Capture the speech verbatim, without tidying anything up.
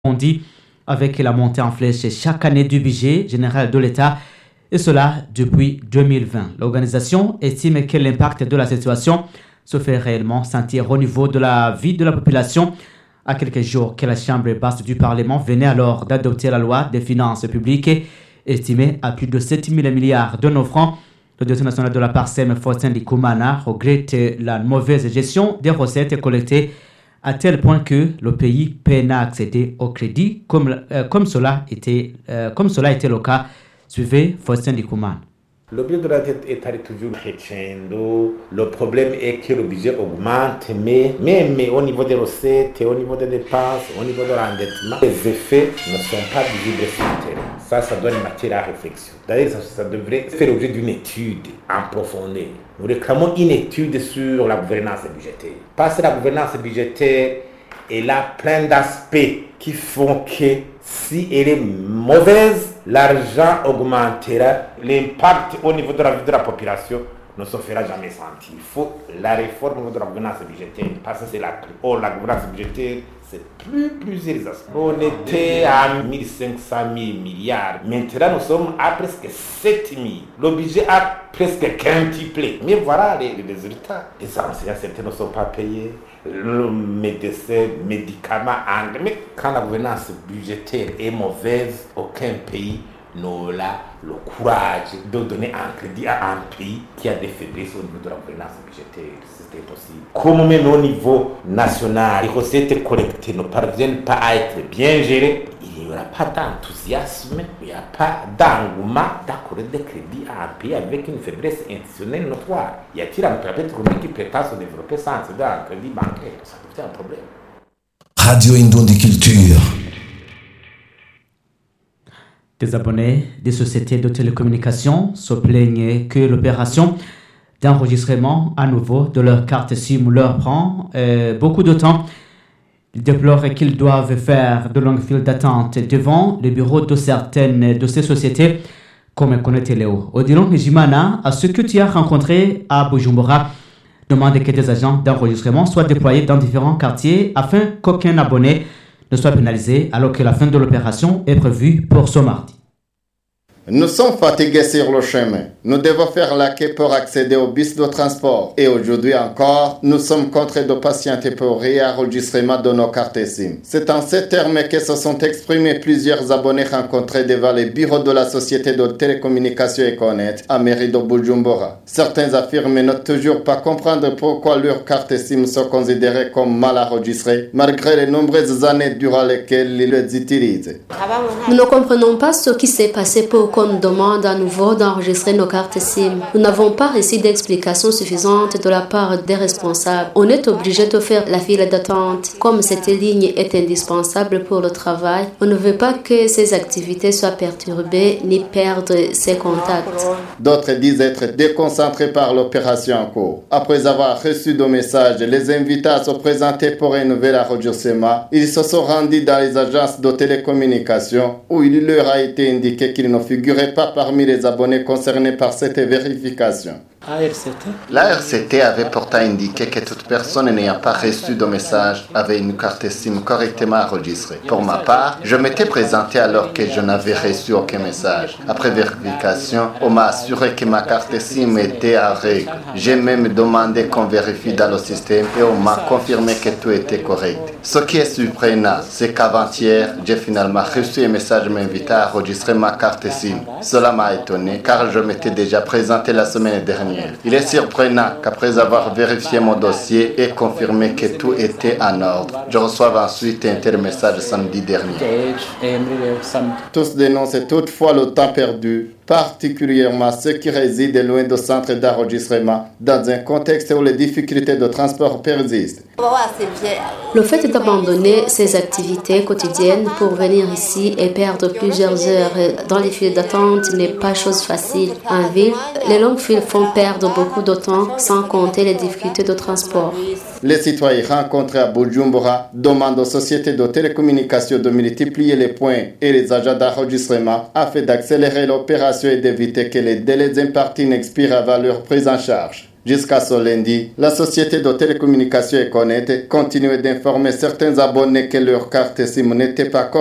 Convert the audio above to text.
On dit avec la montée en flèche chaque année du budget général de l'État, et cela depuis deux mille vingt. L'organisation estime que l'impact de la situation se fait réellement sentir au niveau de la vie de la population. À quelques jours que la Chambre basse du Parlement venait alors d'adopter la loi des finances publiques, estimée à plus de sept mille milliards de nos francs, le directeur national de la Parsem, Faustin Ndikumana, regrette la mauvaise gestion des recettes collectées à tel point que le pays peine à accéder au crédit, comme, euh, comme, cela était, euh, comme cela était le cas. Suivez Faustin Ndikumana. Le budget de la dette est toujours crescendo. Le problème est que le budget augmente, mais même au niveau des recettes, au niveau des dépenses, au niveau de l'endettement, les effets ne sont pas visibles sur le terrain. Ça, ça donne matière à réflexion. D'ailleurs, ça, ça devrait faire l'objet d'une étude en profondeur. Nous réclamons une étude sur la gouvernance budgétaire. Parce que la gouvernance budgétaire est là plein d'aspects qui font que si elle est mauvaise, l'argent augmentera, l'impact au niveau de la vie de la population ne se fera jamais sentir. Il faut la réforme de la gouvernance budgétaire, parce que c'est la clé. Or, la gouvernance budgétaire, c'est plus plusieurs aspects. On était à mille cinq cents milliards. Maintenant, nous sommes à presque sept mille. Le budget a presque quintuplé. Mais voilà les, les résultats. Les enseignants, certains ne sont pas payés. Le médecin, médicaments, engrais. Mais quand la gouvernance budgétaire est mauvaise, aucun pays n'aura le courage de donner un crédit à un pays qui a des faiblesses au niveau de la gouvernance budgétaire. C'est impossible. Comme même au niveau national, les recettes collectées ne parviennent pas à être bien gérées, il n'y aura pas d'enthousiasme, il n'y a pas d'engouement d'accorder des crédits à un pays avec une faiblesse institutionnelle notoire. Y a-t-il un pays économique qui prétend se développer sans accéder à un crédit bancaire? Ça devient un problème. Radio Indondi Culture. Des abonnés des sociétés de télécommunications se plaignent que l'opération d'enregistrement à nouveau de leur carte SIM leur prend euh, beaucoup de temps. Ils déplorent qu'ils doivent faire de longues files d'attente devant les bureaux de certaines de ces sociétés, comme connaît Léo. Odilon Jimana, à ce que tu as rencontré à Bujumbura, demande que des agents d'enregistrement soient déployés dans différents quartiers afin qu'aucun abonné ne soit pénalisé, alors que la fin de l'opération est prévue pour ce mardi. Nous sommes fatigués sur le chemin. Nous devons faire la queue pour accéder au bus de transport. Et aujourd'hui encore, nous sommes contraints de patienter pour réenregistrement de nos cartes SIM. C'est en ces termes que se sont exprimés plusieurs abonnés rencontrés devant les bureaux de la société de télécommunications Econet à mairie de Bujumbura. Certains affirment ne toujours pas comprendre pourquoi leurs cartes SIM sont considérées comme mal enregistrées, malgré les nombreuses années durant lesquelles ils les utilisent. Nous ne comprenons pas ce qui s'est passé pour qu'on nous demande à nouveau d'enregistrer nos cartes SIM. Nous n'avons pas reçu d'explications suffisantes de la part des responsables. On est obligé de faire la file d'attente. Comme cette ligne est indispensable pour le travail, on ne veut pas que ces activités soient perturbées ni perdre ses contacts. D'autres disent être déconcentrés par l'opération en cours. Après avoir reçu de messages les invitant à se présenter pour un nouvel enregistrement, ils se sont rendus dans les agences de télécommunications où il leur a été indiqué qu'ils ne figuraient pas parmi les abonnés concernés par cette vérification. La R C T avait pourtant indiqué que toute personne n'ayant pas reçu de message avait une carte SIM correctement enregistrée. Pour ma part, je m'étais présenté alors que je n'avais reçu aucun message. Après vérification, on m'a assuré que ma carte SIM était en règle. J'ai même demandé qu'on vérifie dans le système et on m'a confirmé que tout était correct. Ce qui est surprenant, c'est qu'avant-hier, j'ai finalement reçu un message m'invitant à enregistrer ma carte SIM. Cela m'a étonné car je m'étais déjà présenté la semaine dernière. Il est surprenant qu'après avoir vérifié mon dossier et confirmé que tout était en ordre, je reçoive ensuite un tel message samedi dernier. Tous dénoncent toutefois le temps perdu, particulièrement ceux qui résident loin de centres d'enregistrement, dans un contexte où les difficultés de transport persistent. Le fait d'abandonner ses activités quotidiennes pour venir ici et perdre plusieurs heures dans les files d'attente n'est pas chose facile. En ville, les longues files font perdre beaucoup de temps, sans compter les difficultés de transport. Les citoyens rencontrés à Bujumbura demandent aux sociétés de télécommunications de multiplier les points et les agents d'enregistrement afin d'accélérer l'opération et d'éviter que les délais impartis n'expirent avant leur prise en charge. Jusqu'à ce lundi, la société de télécommunications Econet continuait d'informer certains abonnés que leur carte SIM n'était pas